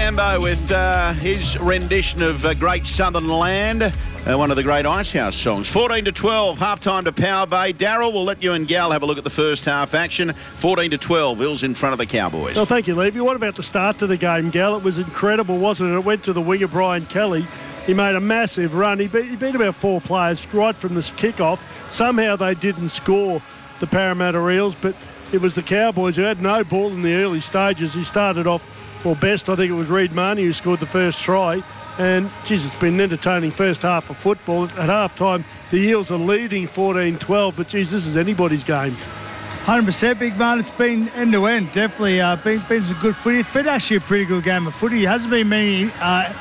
Sambo with his rendition of Great Southern Land, one of the great Icehouse songs. 14-12, half-time to Power Bay. Darryl, we'll let you and Gal have a look at the first half action. 14-12, Hills in front of the Cowboys. Well, thank you, Levy. What about the start to the game, Gal? It was incredible, wasn't it? It went to the winger, Brian Kelly. He made a massive run. He beat about 4 players right from this kick-off. Somehow they didn't score, the Parramatta Eels, but it was the Cowboys who had no ball in the early stages. He started off, well, best, I think it was Reid Marnie who scored the first try. And, geez, it's been an entertaining first half of football. At half-time, the Eels are leading 14-12, but, geez, this is anybody's game. 100%, big man. It's been end-to-end, definitely. Been some good footy. It's been actually a pretty good game of footy. There hasn't been many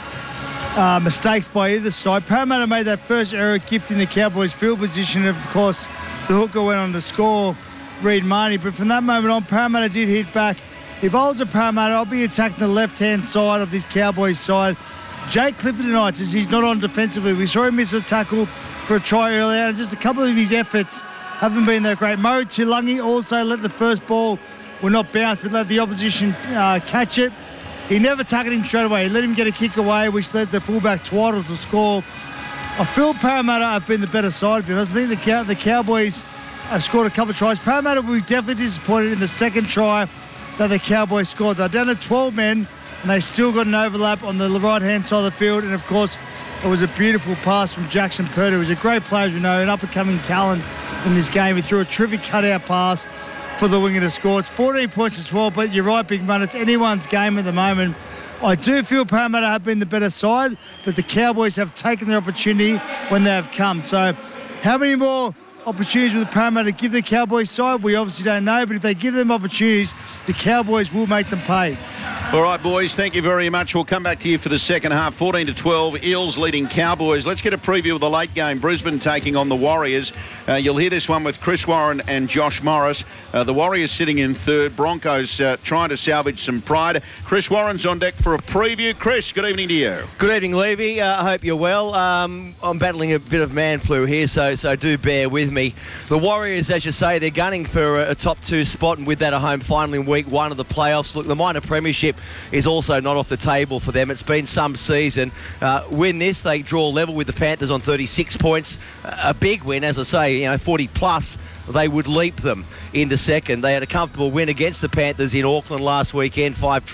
mistakes by either side. Parramatta made that first error, gifting the Cowboys field position. Of course, the hooker went on to score, Reid Marnie. But from that moment on, Parramatta did hit back. If I was a Parramatta, I'll be attacking the left-hand side of this Cowboys side. Jake Clifford tonight, as he's not on defensively. We saw him miss a tackle for a try earlier, and just a couple of his efforts haven't been that great. Murray Tuilagi also let the first ball, well, not bounce, but let the opposition catch it. He never tackled him straight away. He let him get a kick away, which led the fullback Twaddle to score. I feel Parramatta have been the better side, because I think the Cowboys have scored a couple of tries. Parramatta will be definitely disappointed in the second try that the Cowboys scored. They're down to 12 men, and they still got an overlap on the right-hand side of the field. And, of course, it was a beautiful pass from Jackson Purdy, who's a great player, as you know, an up-and-coming talent in this game. He threw a terrific cutout pass for the winger to score. It's 14 points to 12, but you're right, big man, it's anyone's game at the moment. I do feel Parramatta have been the better side, but the Cowboys have taken their opportunity when they have come. So how many more opportunities will the Parramatta give the Cowboys side? We obviously don't know, but if they give them opportunities, the Cowboys will make them pay. All right, boys, thank you very much. We'll come back to you for the second half. 14-12, Eels leading Cowboys. Let's get a preview of the late game. Brisbane taking on the Warriors. You'll hear this one with Chris Warren and Josh Morris. The Warriors sitting in third. Broncos trying to salvage some pride. Chris Warren's on deck for a preview. Chris, good evening to you. Good evening, Levy. I hope you're well. I'm battling a bit of man flu here, so do bear with me. The Warriors, as you say, they're gunning for a top 2 spot, and with that a home final in week 1 of the playoffs. Look, the minor premiership is also not off the table for them. It's been some season. Win this, they draw level with the Panthers on 36 points. A big win, as I say, 40 plus. They would leap them into second. They had a comfortable win against the Panthers in Auckland last weekend,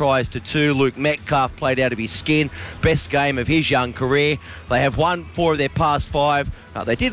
5-2. Luke Metcalf played out of his skin. Best game of his young career. They have won 4 of their past 5. They did